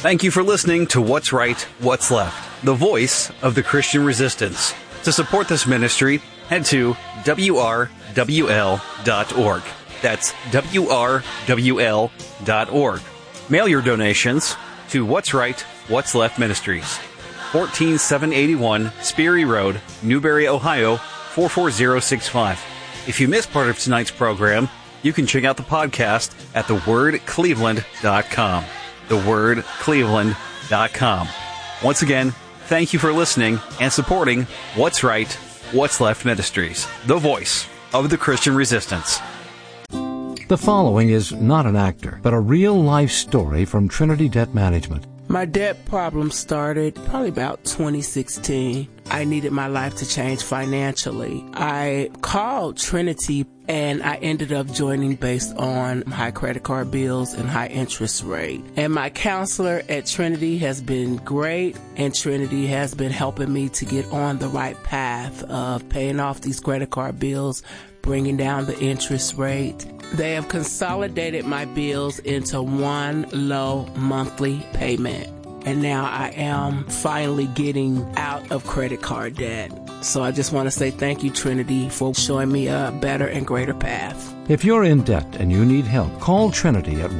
Thank you for listening to What's Right, What's Left, the voice of the Christian resistance. To support this ministry, head to WRWL.org. That's WRWL.org. Mail your donations to What's Right, What's Left Ministries, 14781 Sperry Road, Newberry, Ohio, 44065. If you missed part of tonight's program, you can check out the podcast at thewordcleveland.com. thewordcleveland.com. Once again, thank you for listening and supporting What's Right, What's Left Ministries, the voice of the Christian resistance. The following is not an actor, but a real-life story from Trinity Debt Management. My debt problem started probably about 2016. I needed my life to change financially. I called Trinity and I ended up joining based on high credit card bills and high interest rate. And my counselor at Trinity has been great, and Trinity has been helping me to get on the right path of paying off these credit card bills, bringing down the interest rate. They have consolidated my bills into one low monthly payment. And now I am finally getting out of credit card debt. So I just want to say thank you, Trinity, for showing me a better and greater path. If you're in debt and you need help, call Trinity at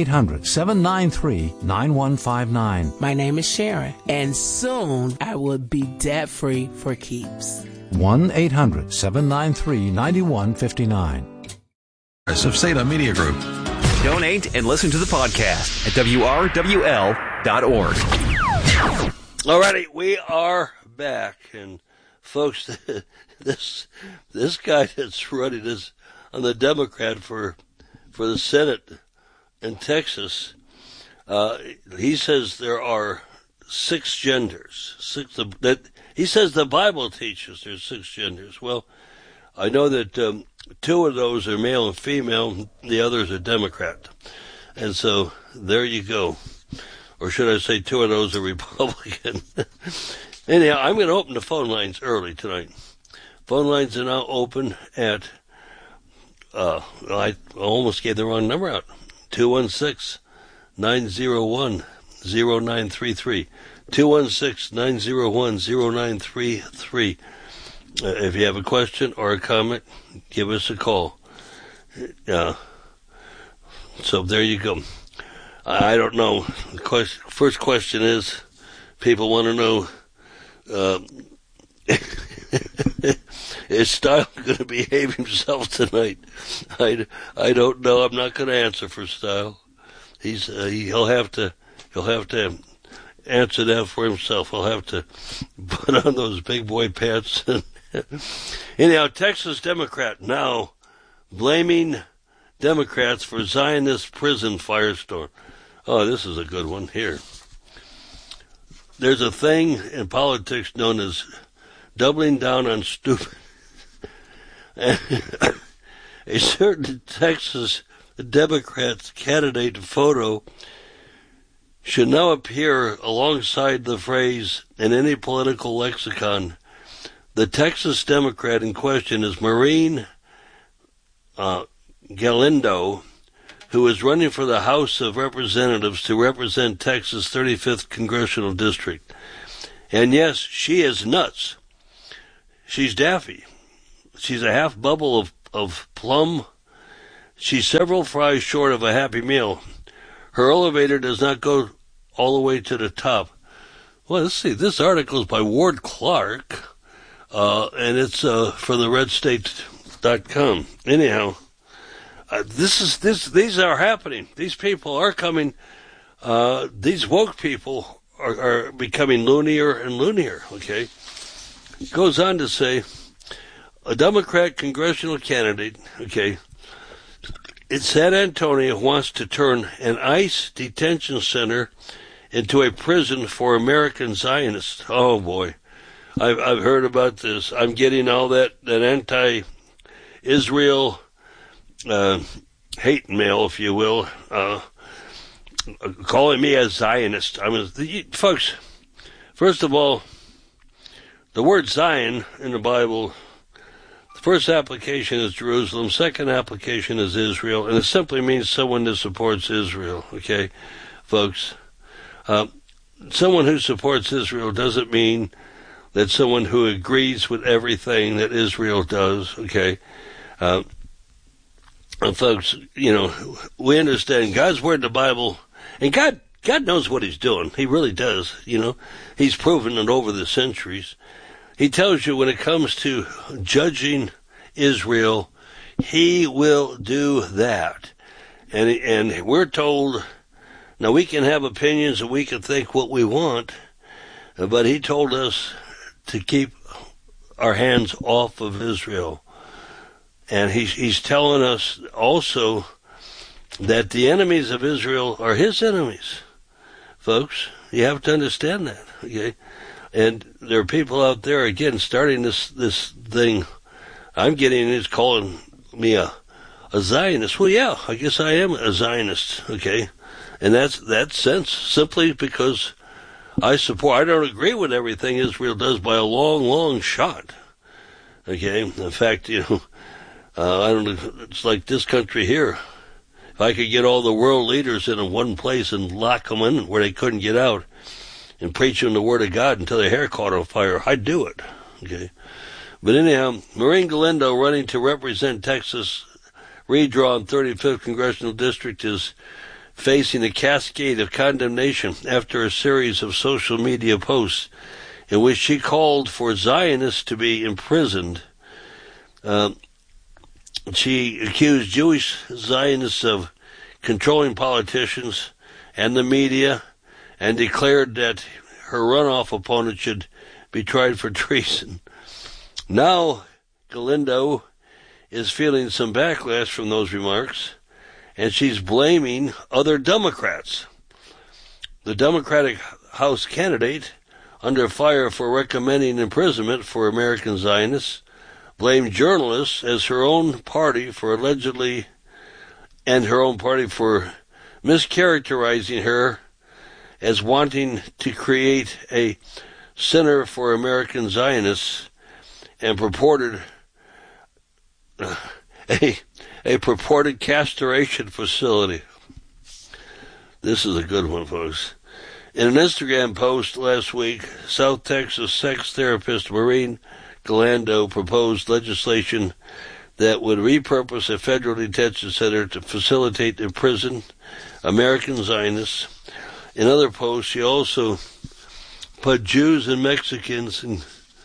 1-800-793-9159. My name is Sharon, and soon I will be debt-free for keeps. 1-800-793-9159. Of Seda Media Group. Donate and listen to the podcast at WRWL.org. Alrighty, we are back, and folks, this guy that's running this on the Democrat for the Senate in Texas, he says there are 6 genders. He says the Bible teaches there's 6 genders. Well, I know that 2 of those are male and female, the others are Democrat. And so there you go. Or should I say 2 of those are Republican. Anyhow, I'm going to open the phone lines early tonight. Phone lines are now open at, I almost gave the wrong number out, 216-901-0933. 216-901-0933. If you have a question or a comment, give us a call. So there you go. I don't know. The first question is, people want to know, is Style going to behave himself tonight? I don't know. I'm not going to answer for Style. He'll have to answer that for himself. He'll have to put on those big boy pants. Anyhow, Texas Democrat now blaming Democrats for Zionist prison firestorm. Oh, this is a good one here. There's a thing in politics known as doubling down on stupid. A certain Texas Democrat's candidate photo should now appear alongside the phrase in any political lexicon. The Texas Democrat in question is Maureen Galindo, who is running for the House of Representatives to represent Texas' 35th Congressional District. And yes, she is nuts. She's daffy. She's a half bubble of plum. She's several fries short of a Happy Meal. Her elevator does not go all the way to the top. Well, let's see. This article is by Ward Clark, and it's from the redstate.com. Anyhow, these are happening. These people are coming. These woke people are becoming loonier and loonier. Okay, it goes on to say, a Democrat congressional candidate, okay, in San Antonio wants to turn an ICE detention center into a prison for American Zionists. Oh boy, I've heard about this. I'm getting all that anti-Israel hate mail, if you will, calling me a Zionist. Folks, first of all, the word Zion in the Bible, the first application is Jerusalem, second application is Israel, and it simply means someone that supports Israel, okay, folks? Someone who supports Israel doesn't mean that someone who agrees with everything that Israel does, okay? Folks, we understand God's word in the Bible, and God knows what he's doing. He really does, He's proven it over the centuries. He tells you when it comes to judging Israel, he will do that. And we're told, now we can have opinions and we can think what we want, but he told us to keep our hands off of Israel. And he's telling us also that the enemies of Israel are his enemies. Folks, you have to understand that, okay? And there are people out there, again, starting this thing. I'm getting is calling me a Zionist. Well, yeah, I guess I am a Zionist, okay? And that's that sense, simply because I don't agree with everything Israel does by a long, long shot. Okay? In fact, I don't know, it's like this country here. If I could get all the world leaders in one place and lock them in where they couldn't get out and preach them the word of God until their hair caught on fire, I'd do it. Okay? But anyhow, Maureen Galindo, running to represent Texas redrawn 35th Congressional District, is facing a cascade of condemnation after a series of social media posts in which she called for Zionists to be imprisoned. She accused Jewish Zionists of controlling politicians and the media and declared that her runoff opponent should be tried for treason. Now, Galindo is feeling some backlash from those remarks, and she's blaming other Democrats. The Democratic House candidate, under fire for recommending imprisonment for American Zionists, blamed journalists as her own party for mischaracterizing her as wanting to create a Center for American Zionists and purported a purported castration facility. This is a good one, folks. In an Instagram post last week, South Texas sex therapist Maureen Galindo proposed legislation that would repurpose a federal detention center to facilitate imprisoned American Zionists. In other posts, she also puts Jews and Mexicans in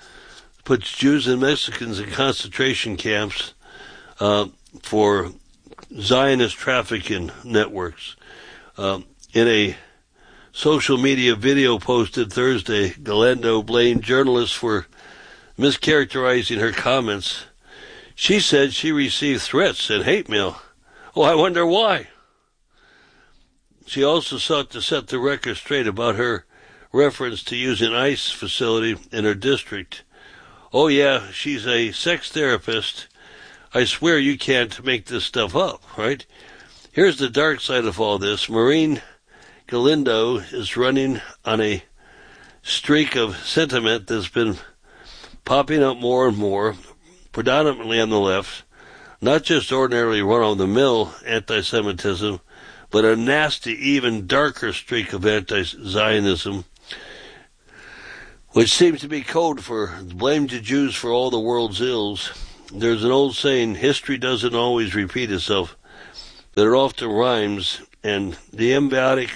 concentration camps for Zionist trafficking networks. In a social media video posted Thursday, Galindo blamed journalists for mischaracterizing her comments. She said she received threats and hate mail. Oh, I wonder why. She also sought to set the record straight about her reference to using ICE facility in her district. Oh yeah, she's a sex therapist. I swear you can't make this stuff up, right? Here's the dark side of all this. Maureen Galindo is running on a streak of sentiment that's been popping up more and more, predominantly on the left, not just ordinarily run-of-the-mill anti-Semitism, but a nasty, even darker streak of anti-Zionism, which seems to be code for blame the Jews for all the world's ills. There's an old saying, history doesn't always repeat itself, but it often rhymes, and the embiotic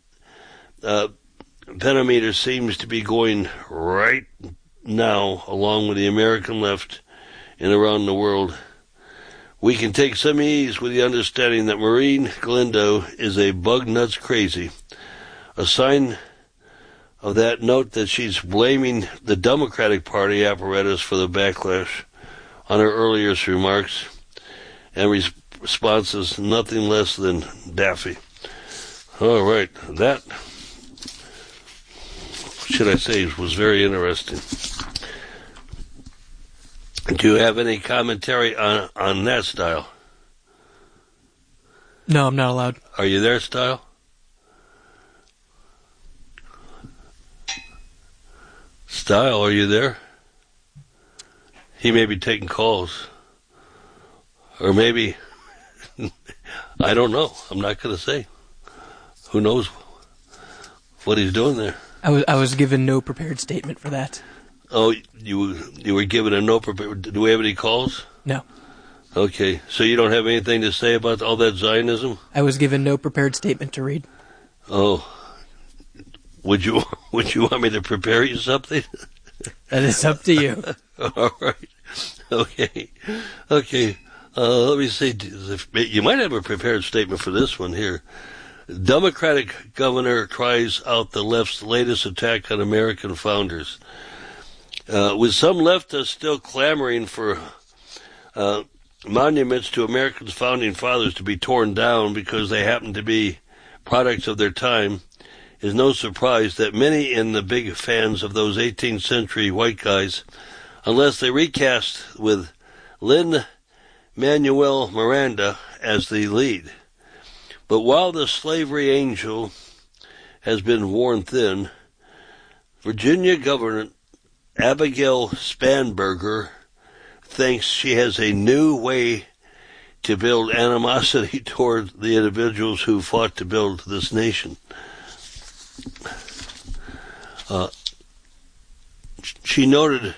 pentameter seems to be going right now, along with the American left and around the world. We can take some ease with the understanding that Maureen Galindo is a bug nuts crazy. A sign of that note that she's blaming the Democratic Party apparatus for the backlash on her earlier remarks and responses, nothing less than daffy. All right, that, should I say, was very interesting. Do you have any commentary on that, Style? No, I'm not allowed. Are you there, Style? Style, are you there? He may be taking calls. Or maybe, I don't know. I'm not going to say. Who knows? what he's doing there. I was given no prepared statement for that. Oh, you were given a no prepared. Do we have any calls? No. Okay, so you don't have anything to say about all that Zionism? I was given no prepared statement to read. Oh, would you want me to prepare you something? That is up to you. All right. Okay. Let me see. You might have a prepared statement for this one here. Democratic governor cries out the left's latest attack on American founders. With some leftists still clamoring for monuments to America's founding fathers to be torn down because they happen to be products of their time, is no surprise that many in the big fans of those 18th century white guys, unless they recast with Lin-Manuel Miranda as the lead. But while the slavery angel has been worn thin, Virginia Governor Abigail Spanberger thinks she has a new way to build animosity toward the individuals who fought to build this nation. She noted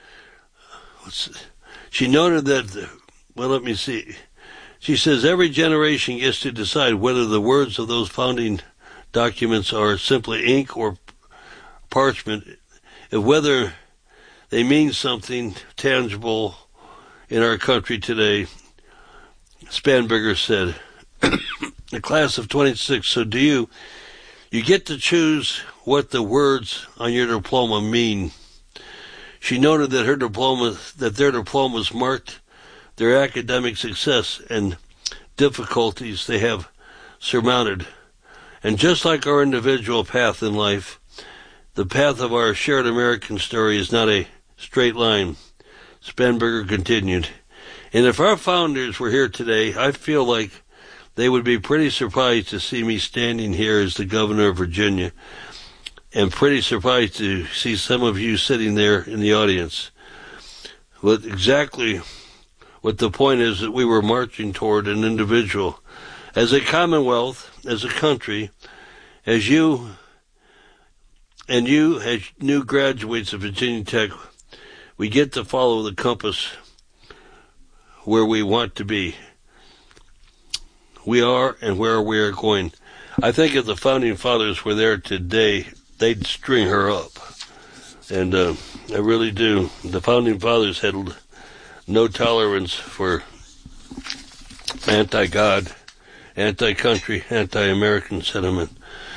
that, well, let me see. She says every generation gets to decide whether the words of those founding documents are simply ink or parchment, and whether they mean something tangible in our country today. Spanberger said, the class of 26, so do you get to choose what the words on your diploma mean. She noted that their diplomas marked their academic success and difficulties they have surmounted. And just like our individual path in life, the path of our shared American story is not a straight line. Spanberger continued, and if our founders were here today, I feel like they would be pretty surprised to see me standing here as the governor of Virginia, and pretty surprised to see some of you sitting there in the audience. But exactly what the point is that we were marching toward an individual. As a commonwealth, as a country, as you, as new graduates of Virginia Tech, we get to follow the compass where we want to be. We are and where we are going. I think if the founding fathers were there today, they'd string her up. And I really do. The founding fathers had no tolerance for anti-God, anti-country, anti-American sentiment.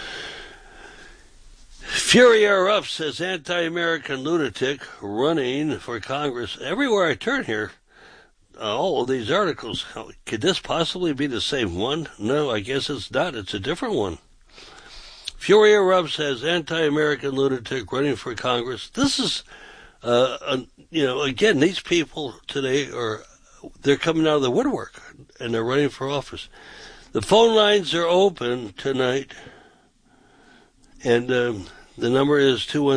Fury erupts as anti-American lunatic running for Congress. Everywhere I turn here, all of these articles, could this possibly be the same one? No, I guess it's not. It's a different one. Fury erupts as anti-American lunatic running for Congress. This is, again, these people today they're coming out of the woodwork and they're running for office. The phone lines are open tonight, and the number is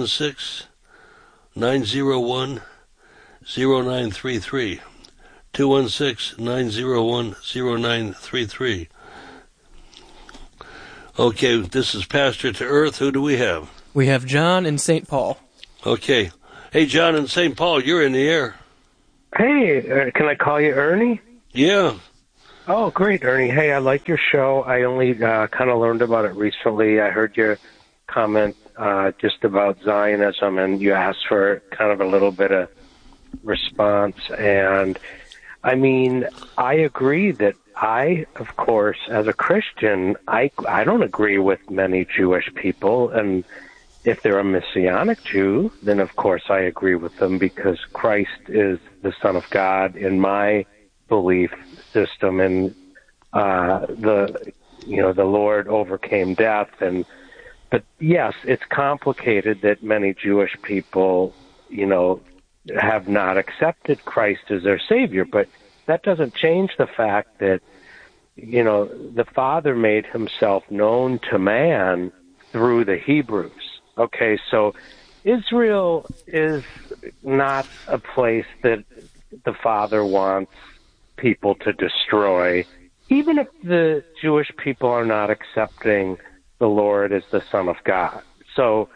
216-901-0933. 216-901-0933. Okay, this is Pastor to Earth. Who do we have? We have John in St. Paul. Okay. Hey, John in St. Paul, you're in the air. Hey, can I call you Ernie? Yeah. Oh, great, Ernie. Hey, I like your show. I only kind of learned about it recently. I heard your comment just about Zionism, and you asked for kind of a little bit of response. And, I mean, I agree that of course, as a Christian, I don't agree with many Jewish people, and if they're a Messianic Jew, then of course I agree with them because Christ is the Son of God in my belief system, and the Lord overcame death. But yes, it's complicated that many Jewish people, have not accepted Christ as their Savior, but that doesn't change the fact that, the Father made himself known to man through the Hebrews. Okay, so Israel is not a place that the Father wants people to destroy. Even if the Jewish people are not accepting the Lord is the Son of God. So,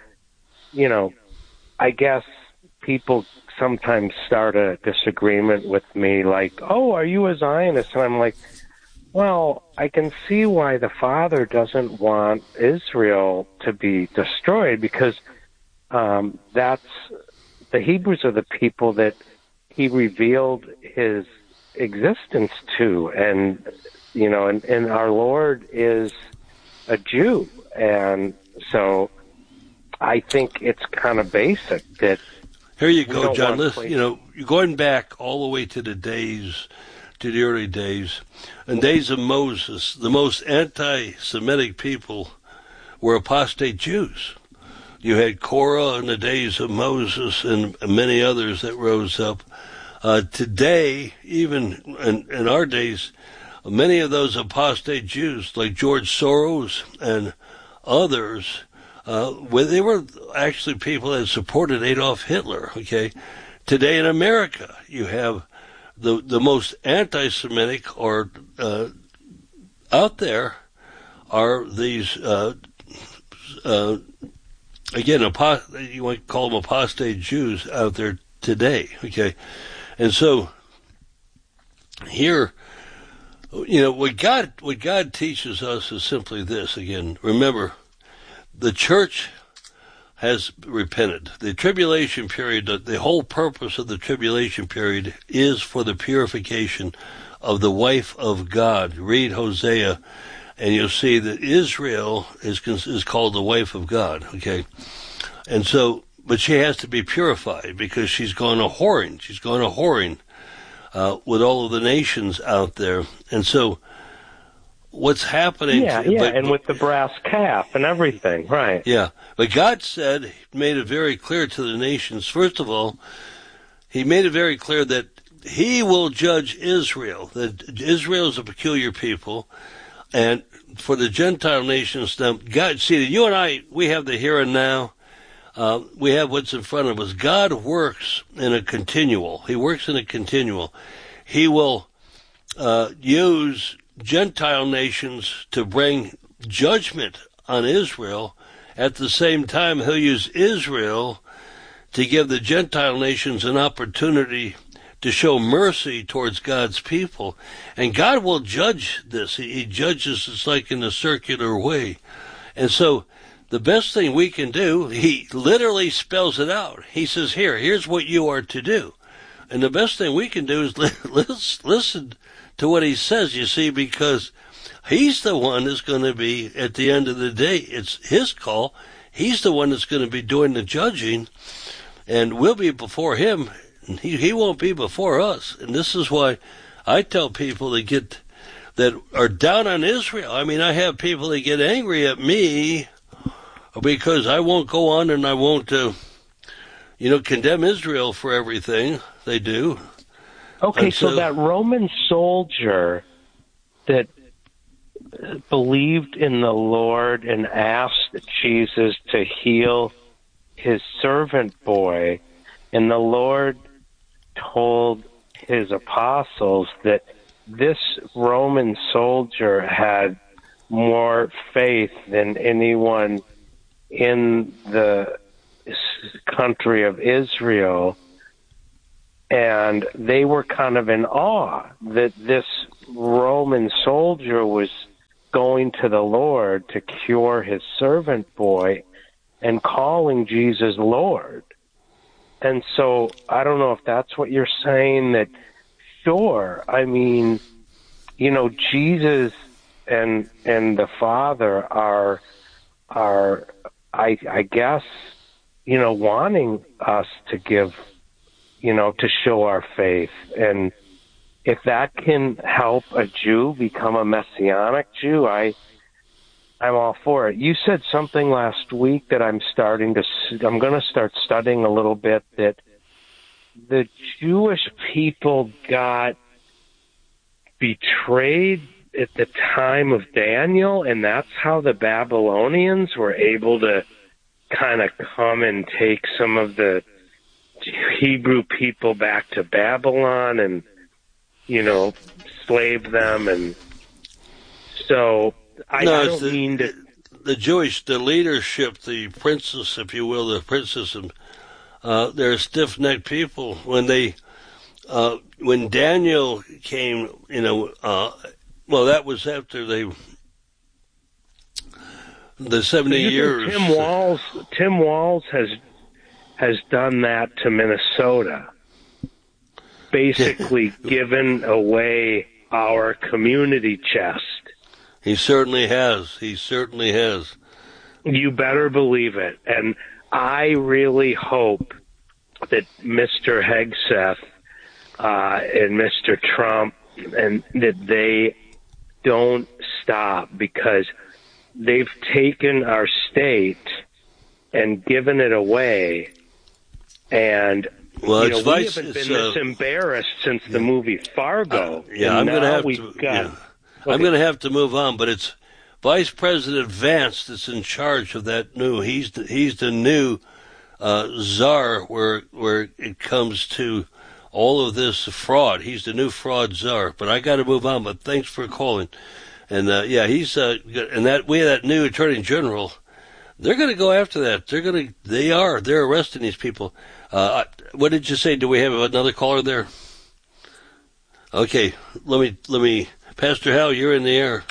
I guess people sometimes start a disagreement with me like, oh, are you a Zionist? And I'm like, well, I can see why the Father doesn't want Israel to be destroyed, because that's the Hebrews are the people that he revealed his existence to, and and our Lord is a Jew, and so I think it's kind of basic that. Here you go, John. Listen, you're going back all the way to the early days, and days of Moses. The most anti-Semitic people were apostate Jews. You had Korah in the days of Moses and many others that rose up. Today, even in our days, many of those apostate Jews, like George Soros and others, they were actually people that supported Adolf Hitler. Okay, today in America, you have the most anti-Semitic or out there are these again, you might call them apostate Jews out there today. Okay, and so here, what God teaches us is simply this. Again, remember, the church has repented. The tribulation period, the whole purpose of the tribulation period is for the purification of the wife of God. Read Hosea, and you'll see that Israel is called the wife of God, okay? And so, but she has to be purified because she's gone a-whoring. She's gone a-whoring with all of the nations out there. And so, what's happening? And with the brass calf and everything, right? Yeah, but God said, made it very clear to the nations. First of all, He made it very clear that He will judge Israel. That Israel is a peculiar people, and for the Gentile nations, now God, see, you and I, we have the here and now. We have what's in front of us. God works in a continual. He works in a continual. He will use Gentile nations to bring judgment on Israel. At the same time, He'll use Israel to give the Gentile nations an opportunity to show mercy towards God's people. And God will judge this. He judges this like in a circular way. And so the best thing we can do, He literally spells it out. He says, here's what you are to do. And the best thing we can do is listen to what He says, you see, because He's the one that's going to be, at the end of the day, it's His call. He's the one that's going to be doing the judging, and we'll be before Him, and He won't be before us. And this is why I tell people that are down on Israel. I mean, I have people that get angry at me because I won't go on and I won't, condemn Israel for everything they do. Okay, so that Roman soldier that believed in the Lord and asked Jesus to heal his servant boy, and the Lord told His apostles that this Roman soldier had more faith than anyone in the country of Israel, and they were kind of in awe that this Roman soldier was going to the Lord to cure his servant boy and calling Jesus Lord. And so I don't know if that's what you're saying, that sure, I mean, Jesus and the Father are I guess, wanting us to give, to show our faith. And if that can help a Jew become a Messianic Jew, I'm all for it. You said something last week that I'm going to start studying a little bit, that the Jewish people got betrayed at the time of Daniel, and that's how the Babylonians were able to kind of come and take some of the Hebrew people back to Babylon and, slave them. And so I don't mean to the leadership, the princess, if you will, the princess, they're stiff-necked people. When Daniel came, well, that was after the 70 years. Tim Walz has done that to Minnesota, basically given away our community chest. He certainly has. He certainly has. You better believe it. And I really hope that Mr. Hegseth and Mr. Trump, and that they don't stop, because they've taken our state and given it away. And we haven't been this embarrassed since the movie Fargo. I'm going to have to move on, but it's Vice President Vance that's in charge of that new. He's the new czar where it comes to all of this fraud. He's the new fraud czar. But I got to move on. But thanks for calling. And he's and that we have that new Attorney General. They're going to go after that. They're arresting these people. What did you say? Do we have another caller there? Okay, let me. Pastor Hal, you're in the air.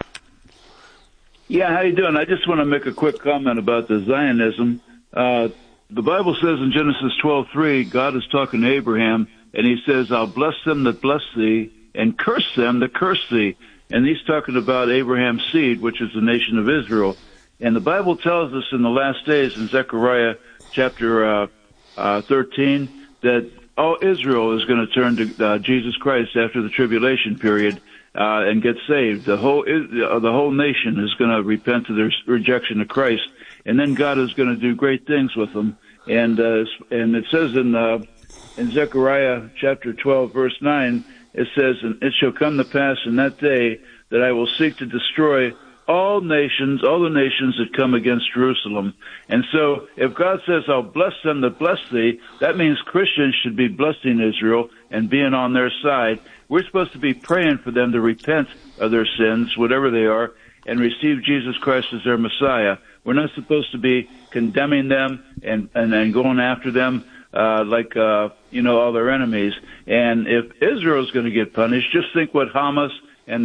Yeah, how you doing? I just want to make a quick comment about the Zionism. The Bible says in Genesis 12:3, God is talking to Abraham, and he says, "I'll bless them that bless thee, and curse them that curse thee." And he's talking about Abraham's seed, which is the nation of Israel. And the Bible tells us in the last days, in Zechariah chapter 13, that all Israel is going to turn to Jesus Christ after the tribulation period and get saved. The whole nation is going to repent of their rejection of Christ, and then God is going to do great things with them. And it says in Zechariah chapter 12, verse 9, it says, "And it shall come to pass in that day that I will seek to destroy all the nations that come against Jerusalem." And so if God says, "I'll bless them that bless thee," that means Christians should be blessing Israel and being on their side. We're supposed to be praying for them to repent of their sins, whatever they are, and receive Jesus Christ as their Messiah. We're not supposed to be condemning them and going after them like all their enemies. And if Israel is going to get punished, just think what Hamas and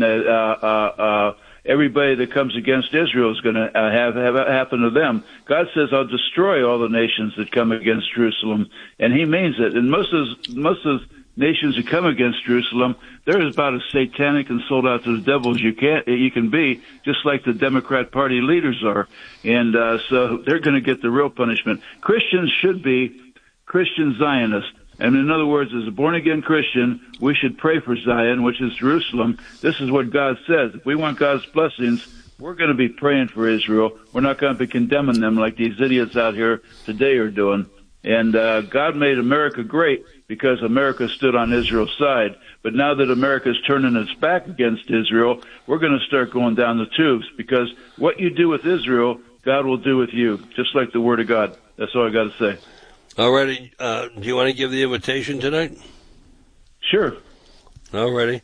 everybody that comes against Israel is going to have happen to them. God says, "I'll destroy all the nations that come against Jerusalem," and He means it. And most of those nations that come against Jerusalem, they're about as satanic and sold out to the devil as you can be, just like the Democrat Party leaders are. And so they're going to get the real punishment. Christians should be Christian Zionists. And in other words, as a born-again Christian, we should pray for Zion, which is Jerusalem. This is what God says. If we want God's blessings, we're going to be praying for Israel. We're not going to be condemning them like these idiots out here today are doing. And God made America great because America stood on Israel's side. But now that America's turning its back against Israel, we're going to start going down the tubes, because what you do with Israel, God will do with you, just like the Word of God. That's all I got to say. Alrighty, do you want to give the invitation tonight? Sure. Alrighty.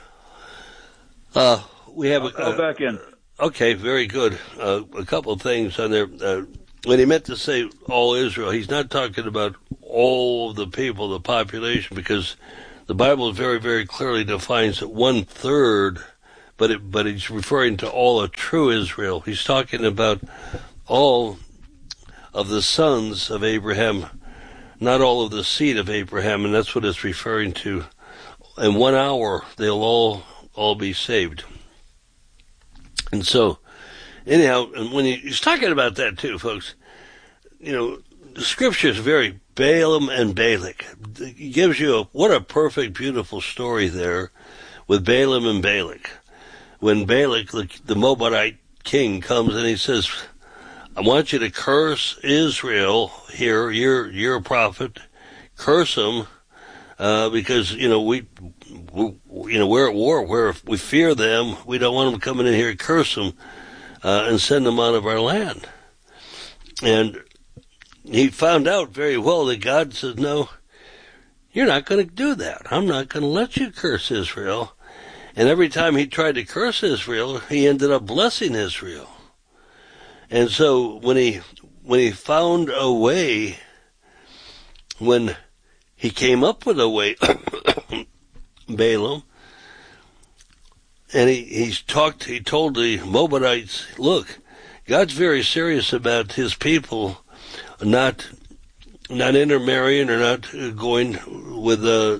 We have I'll call back in. Okay, very good. A couple of things on there. When he meant to say all Israel, he's not talking about all of the people, the population, because the Bible very, very clearly defines it 1/3, but he's referring to all of true Israel. He's talking about all of the sons of Abraham, not all of the seed of Abraham, and that's what it's referring to. In 1 hour, they'll all be saved. And so, anyhow, and when he's talking about that too, folks, the Scripture is very Balaam and Balak. It gives you what a perfect, beautiful story there with Balaam and Balak. When Balak, the Moabite king, comes and he says, "I want you to curse Israel here. You're a prophet. Curse them, because we're at war. We fear them. We don't want them coming in here and curse them, and send them out of our land." And he found out very well that God says, "No, you're not going to do that. I'm not going to let you curse Israel." And every time he tried to curse Israel, he ended up blessing Israel. And so when he found a way, when he came up with a way, Balaam, and he told the Moabites, look, God's very serious about his people not intermarrying or not going with the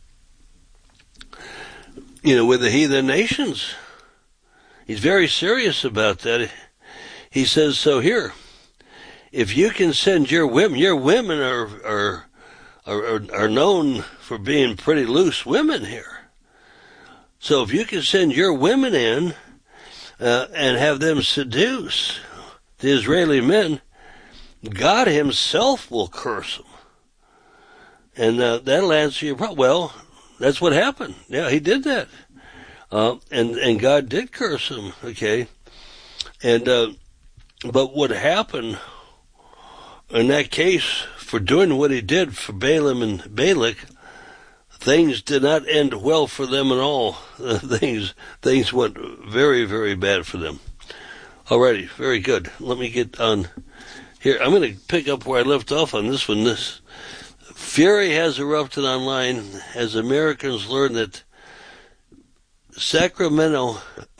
heathen nations. He's very serious about that. He says, so here, if you can send your women are known for being pretty loose women here. So if you can send your women in and have them seduce the Israeli men, God himself will curse them. And that'll answer your problem. Well, that's what happened. Yeah, he did that. And God did curse them, okay? And but what happened in that case, for doing what he did for Balaam and Balak, things did not end well for them at all. Things went very, very bad for them. Alrighty, very good. Let me get on here. I'm going to pick up where I left off on this one. This fury has erupted online as Americans learn that Sacramento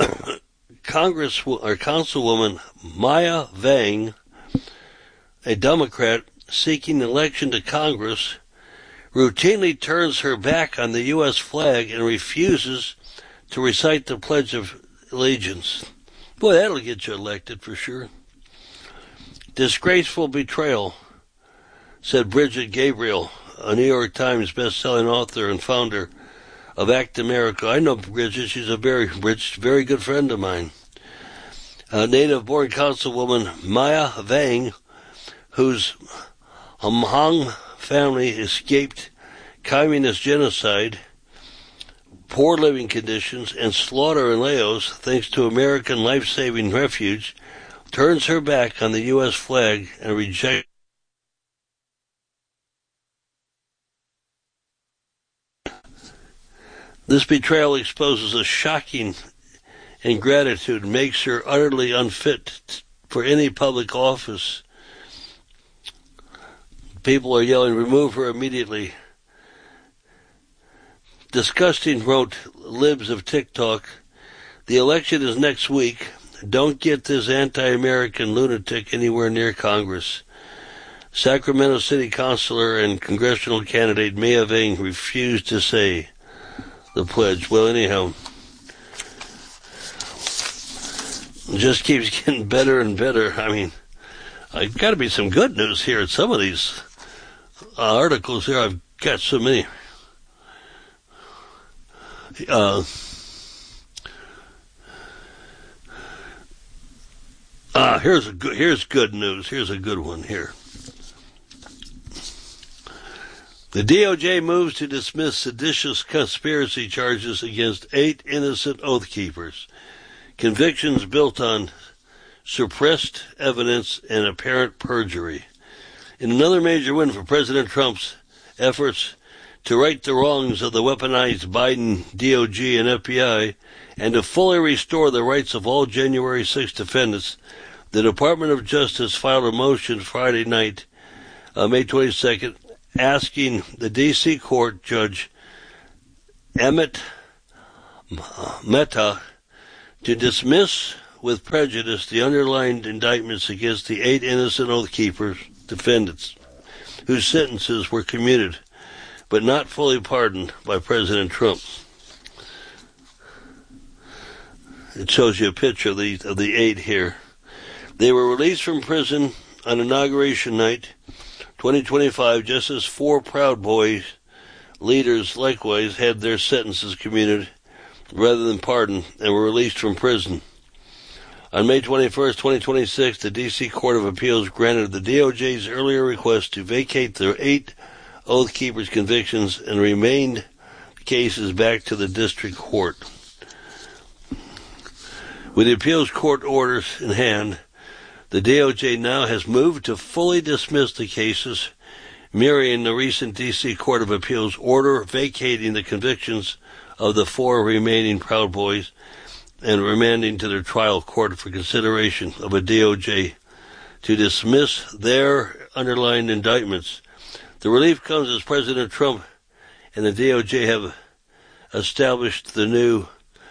Councilwoman Maya Vang, a Democrat seeking election to Congress, routinely turns her back on the U.S. flag and refuses to recite the Pledge of Allegiance. Boy, that'll get you elected for sure. Disgraceful betrayal, said Bridget Gabriel, a New York Times best-selling author and founder of ACT America. I know Bridget. She's a very good friend of mine. Native-born Councilwoman Maya Vang, whose Hmong family escaped communist genocide, poor living conditions, and slaughter in Laos thanks to American life-saving refuge, turns her back on the U.S. flag and rejects this betrayal exposes a shocking ingratitude and makes her utterly unfit for any public office. People are yelling, remove her immediately. Disgusting, wrote Libs of TikTok. The election is next week. Don't get this anti-American lunatic anywhere near Congress. Sacramento City Councilor and congressional candidate Maya Vang refused to say the pledge. Well, anyhow, it just keeps getting better and better. I mean, I've got to be some good news here at some of these articles here. I've got so many. Here's good news. Here's a good one here. The DOJ moves to dismiss seditious conspiracy charges against 8 innocent Oath Keepers. Convictions built on suppressed evidence and apparent perjury. In another major win for President Trump's efforts to right the wrongs of the weaponized Biden DOJ and FBI and to fully restore the rights of all January 6 defendants, the Department of Justice filed a motion Friday night, May 22nd, asking the D.C. Court Judge Emmett Mehta to dismiss with prejudice the underlying indictments against the 8 innocent Oath Keepers defendants whose sentences were commuted but not fully pardoned by President Trump. It shows you a picture of the 8 here. They were released from prison on Inauguration Night 2025, just as 4 Proud Boys leaders likewise had their sentences commuted rather than pardoned and were released from prison. On May 21st, 2026, the D.C. Court of Appeals granted the DOJ's earlier request to vacate their 8 Oath Keepers convictions and remained cases back to the district court. With the appeals court orders in hand, the DOJ now has moved to fully dismiss the cases, mirroring the recent D.C. Court of Appeals order vacating the convictions of the 4 remaining Proud Boys. and remanding to their trial court for consideration of a DOJ to dismiss their underlying indictments. The relief comes as President Trump and the DOJ have established the new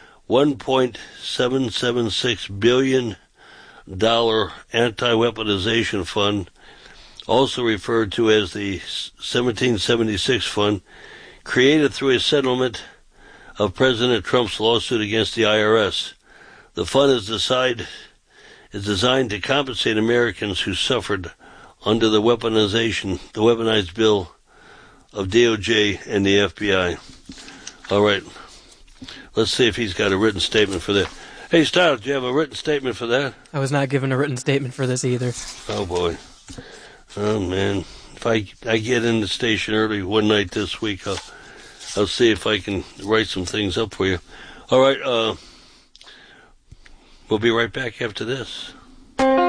$1.776 billion anti-weaponization fund, also referred to as the 1776 fund, created through a settlement of President Trump's lawsuit against the IRS. The fund is designed to compensate Americans who suffered under the weaponized bill of DOJ and the FBI. All right. Let's see if he's got a written statement for that. Hey, Stiles, do you have a written statement for that? I was not given a written statement for this either. Oh, boy. Oh, man. If I get in the station early one night this week, I'll see if I can write some things up for you. All right. We'll be right back after this.